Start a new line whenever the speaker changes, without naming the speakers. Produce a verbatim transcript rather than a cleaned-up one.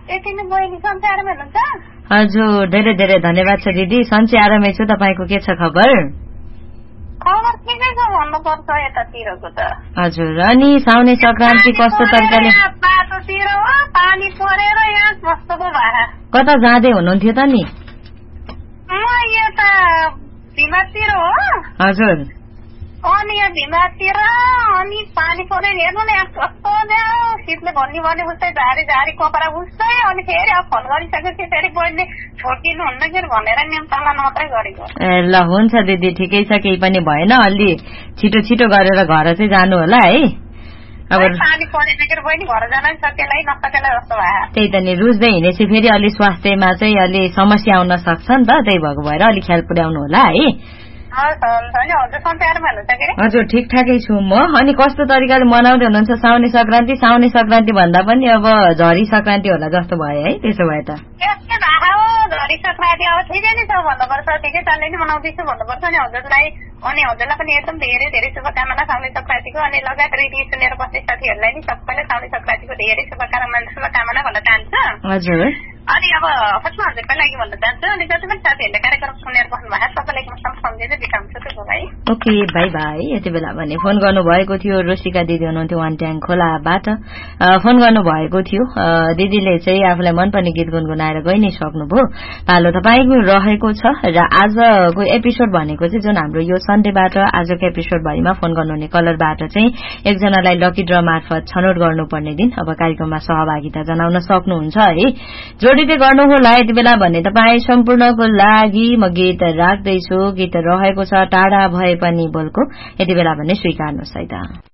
हजुर धेरै धेरै धन्यवाद छ दिदी। सन्चै आरामै छु। तपाईँको के छ खबर? हजुर अनि साउने संक्रान्ति कस्तो तरिकाले कता जाँदै हुनुहुन्थ्यो त नि? हजुर
अनि यहाँ भिमातिर अनि पानी परेर हेर्नु न यहाँ कस्तो शीतले भन्ने भने उस्तै झारी झारी कपडा उस्तै अनि फेरि अब फोन गरिसकेपछि फेरि बहिनीले छोडिदिनु हुन्न के भनेर नियम पालन मात्रै गरेको।
ए ल हुन्छ दिदी ठिकै छ केही पनि भएन। अलि छिटो छिटो गरेर घर चाहिँ जानु होला है।
अब पानी परेन के बहिनी घर जान सकेलाई नसकेला जस्तो भयो।
त्यही त नि रुच्दै हिँडेपछि फेरि अलि स्वास्थ्यमा चाहिँ अलि समस्या आउन सक्छ नि त, त्यही भएको भएर अलि ख्याल पुर्याउनु होला है। हजुर ठिक ठाकै छु म। अनि कस्तो तरिकाले मनाउँदै हुनुहुन्छ साउने संक्रान्ति? साउने संक्रान्ति भन्दा पनि अब झरी संक्रान्ति होला जस्तो भयो है। त्यसो भए त
झरी संक्रान्ति अब ठिकै नै छ भन्नुपर्छ, ठिकै चालले नै मनाउँदैछु भन्नुपर्छ नि हजुरलाई। अनि हजुरलाई पनि एकदम धेरै धेरै शुभकामना साउने संक्रान्तिको। अनि लगायत रेडियो सुनेर बस्ने साथीहरूलाई नि सबैलाई साउने संक्रान्तिको धेरै शुभकामना शुभकामना भन्न चाहन्छु।
हजुर
अनि अब फर्स्टमा हजुरकै लागि भन्न चाहन्छु अनि जति पनि साथीहरूले कार्यक्रम सुनेर बस्नु भएको सबैलाई म सम्झेर बिताउँछु त्यो भाइ।
Okay by by. यति बेला भने फोन गर्नुभएको थियो रोसिका दिदी हुनुहुन्थ्यो वानट्याङ खोलाबाट फोन गर्नुभएको थियो। दिदीले चाहिँ आफूलाई मनपर्ने गीत गुनगुनाएर गइ नै सक्नुभयो। पालो तपाईँको रहेको छ र आजको एपिसोड भनेको चाहिँ जुन हाम्रो यो सन्डेबाट आजको एपिसोड भरिमा फोन गर्नुहुने कलरबाट चाहिँ एकजनालाई लकी ड्र मार्फत छनौट गर्नुपर्ने दिन। अब कार्यक्रममा सहभागिता जनाउन सक्नुहुन्छ है। जोडिँदै गर्नुहोला यति बेला भने तपाईँ सम्पूर्णको लागि म गीत राख्दैछु। गीत रहेको छ टाढा भए पनि बोलको। यति बेला भने स्वीकार्नुहोस् है त।